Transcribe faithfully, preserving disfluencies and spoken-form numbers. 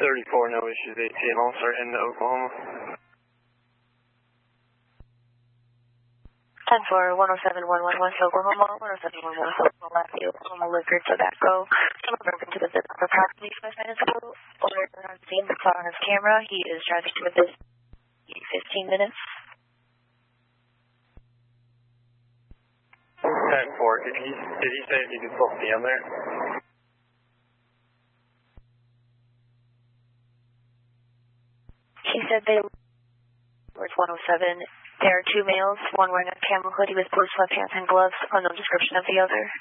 thirty-four, no issues, eighteen, all start into Oklahoma. ten four, one oh seven one one West Oklahoma, one oh seven one one West Oklahoma, the Oklahoma liquor tobacco. Someone broke into the business approximately five minutes ago. Owner on scene, the car on his camera. He is driving to the business in fifteen minutes. ten four, did he, did he say if he could still see him there? He said they were one oh seven. There are two males, one wearing a camel hoodie with blue sweatpants and gloves, unknown description of the other.